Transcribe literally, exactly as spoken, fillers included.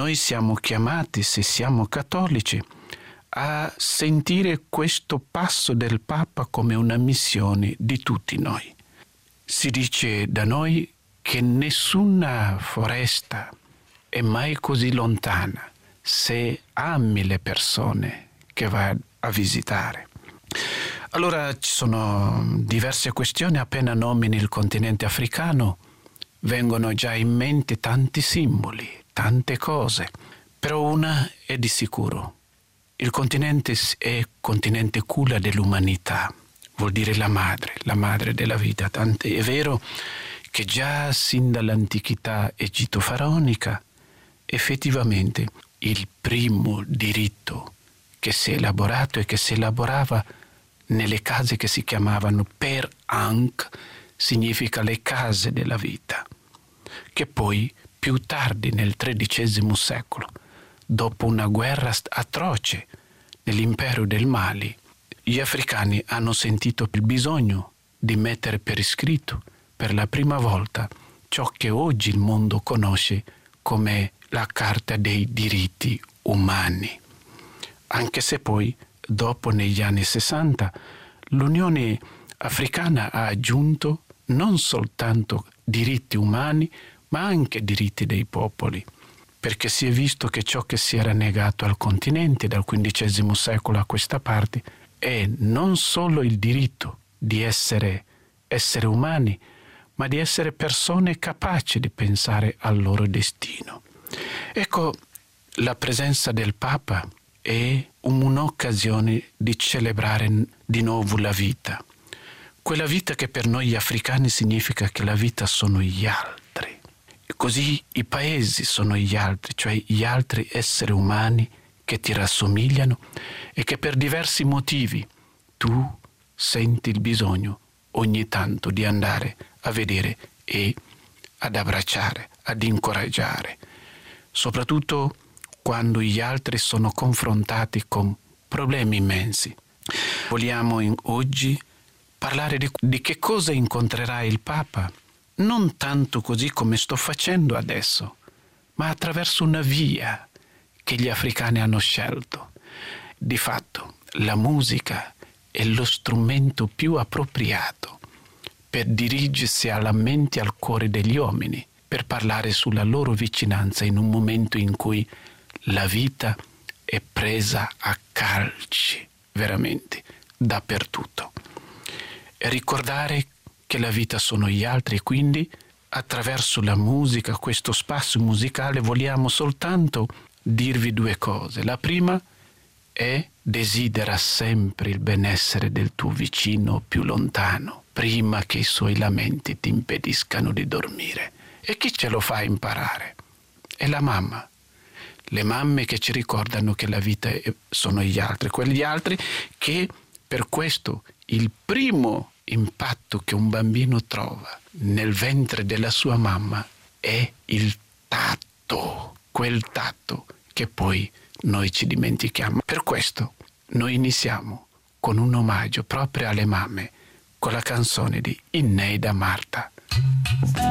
noi siamo chiamati, se siamo cattolici, a sentire questo passo del Papa come una missione di tutti noi. Si dice da noi che nessuna foresta è mai così lontana se ami le persone che vai a visitare. Allora ci sono diverse questioni, appena nomini il continente africano vengono già in mente tanti simboli, tante cose, però una è di sicuro. Il continente è continente culla dell'umanità, vuol dire la madre, la madre della vita. Tant'è è vero che già sin dall'antichità egitto-faraonica effettivamente il primo diritto che si è elaborato e che si elaborava nelle case che si chiamavano Per Ankh, significa le case della vita, che poi più tardi nel tredicesimo secolo, dopo una guerra atroce nell'impero del Mali, gli africani hanno sentito il bisogno di mettere per iscritto per la prima volta ciò che oggi il mondo conosce come la Carta dei diritti umani. Anche se poi, dopo negli anni sessanta, l'Unione Africana ha aggiunto non soltanto diritti umani, ma anche diritti dei popoli, perché si è visto che ciò che si era negato al continente dal quindicesimo secolo a questa parte è non solo il diritto di essere esseri umani, ma di essere persone capaci di pensare al loro destino. Ecco, la presenza del Papa è un'occasione di celebrare di nuovo la vita. Quella vita che per noi africani significa che la vita sono gli altri. E così i paesi sono gli altri, cioè gli altri esseri umani che ti rassomigliano e che per diversi motivi tu senti il bisogno ogni tanto di andare a vedere e ad abbracciare, ad incoraggiare, soprattutto quando gli altri sono confrontati con problemi immensi. Vogliamo in, oggi parlare di, di che cosa incontrerà il Papa, non tanto così come sto facendo adesso, ma attraverso una via che gli africani hanno scelto. Di fatto, la musica è lo strumento più appropriato per dirigersi alla mente e al cuore degli uomini, per parlare sulla loro vicinanza in un momento in cui la vita è presa a calci, veramente, dappertutto. E ricordare che la vita sono gli altri e quindi attraverso la musica, questo spazio musicale, vogliamo soltanto dirvi due cose. La prima è: desidera sempre il benessere del tuo vicino più lontano, prima che i suoi lamenti ti impediscano di dormire. E chi ce lo fa imparare? È la mamma. Le mamme che ci ricordano che la vita è, sono gli altri, quegli altri che per questo il primo impatto che un bambino trova nel ventre della sua mamma è il tatto, quel tatto che poi noi ci dimentichiamo. Per questo noi iniziamo con un omaggio proprio alle mamme con la canzone di Inneida Marta.